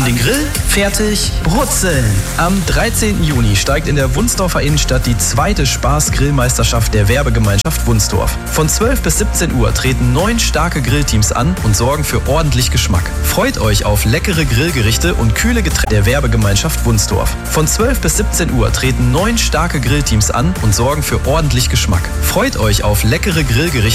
Den Grill fertig brutzeln. Am 13. Juni steigt in der Wunsdorfer Innenstadt die zweite Spaß-Grillmeisterschaft der Werbegemeinschaft Wunsdorf. Von 12 bis 17 Uhr treten 9 starke Grillteams an und sorgen für ordentlich Geschmack. Freut euch auf leckere Grillgerichte und kühle Getränke der Werbegemeinschaft Wunsdorf. Von 12 bis 17 Uhr treten 9 starke Grillteams an und sorgen für ordentlich Geschmack. Freut euch auf leckere Grillgerichte